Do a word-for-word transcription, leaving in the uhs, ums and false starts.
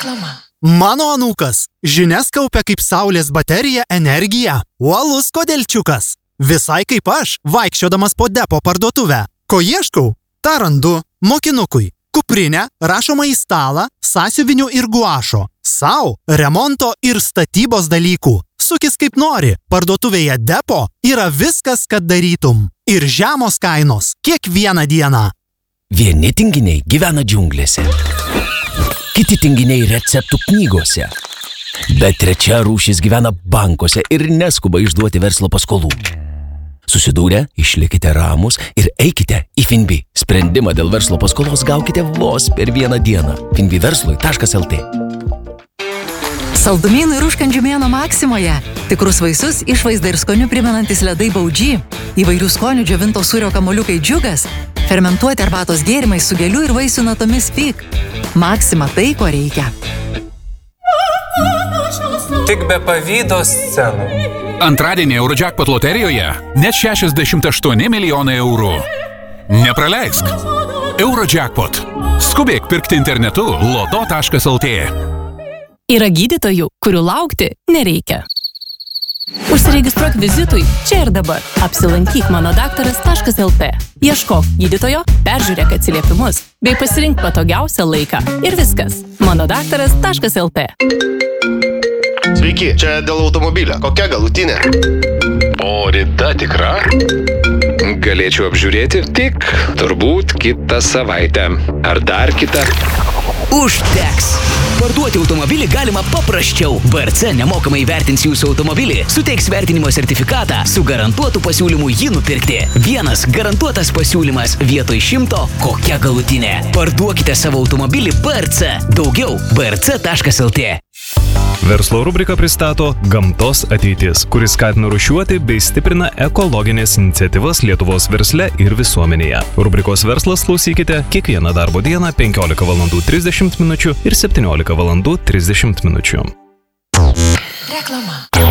Reklama. Mano anūkas žinias kaupia kaip saulės baterija energiją. Uolus kodelčiukas. Visai kaip aš, vaikščiodamas po depo parduotuvę. Ko ieškau? Ta randu. Mokinukui. Kuprinę, rašomą į stalą, sąsiuvinių ir guašo. Sau, remonto ir statybos dalykų. Sukis kaip nori. Parduotuvėje depo yra viskas, kad darytum. Ir žemos kainos. Kiekvieną dieną. Vieni tinginiai gyvena džiunglėse. Kiti tinginiai receptų knygose. Bet trečia rūšis gyvena bankuose ir neskuba išduoti verslo paskolų. Susidūrę, išlikite ramus ir eikite į Finbi. Sprendimą dėl verslo paskolos gaukite vos per vieną dieną. finbi verslui taškas el tė. Saldumynų ir užkandžių mėnuo Maksimoje. Tikrus vaisius, išvaizdą ir skonių primenantis ledai Baudži. Įvairių skonių džiovinto sūrio kamuoliukai Džiugas. Fermentuoti arbatos gėrimai su gėlių ir vaisių natomis Fig. Maksima tai, ko reikia. Tik be pavydo scenų. Antradienį Eurojackpot loterijoje net šešiasdešimt aštuoni milijonai eurų. Nepraleisk. Eurojackpot. Skubėk pirkti internetu loto taškas el tė. Yra gydytojų, kurių laukti nereikia. Užsiregistruok vizitui čia ir dabar. Apsilankyk mano daktaras taškas el tė. Ieškok gydytojo, peržiūrėk atsiliepimus, bei pasirink patogiausią laiką. Ir viskas. mano daktaras taškas el tė. Sveiki, čia dėl automobilio. Kokia galutinė? O rida tikra? Galėčiau apžiūrėti tik turbūt kitą savaitę. Ar dar kitą? Užteks! Parduoti automobilį galima paprasčiau. B R C nemokamai įvertins jūsų automobilį, suteiks vertinimo sertifikatą su garantuotu pasiūlymu jį nupirkti. Vienas garantuotas pasiūlymas vietoj šimto, kokia galutinė. Parduokite savo automobilį B R C. Daugiau b r c taškas el tė. Verslo rubrika pristato Gamtos ateitis, kuris skatina rūšiuoti bei stiprina ekologinės iniciatyvas Lietuvos versle ir visuomenėje. Rubrikos Verslas klausykite kiekvieną darbo dieną penkiolika valandų trisdešimt minučių ir septyniolika valandų trisdešimt minučių. Reklama.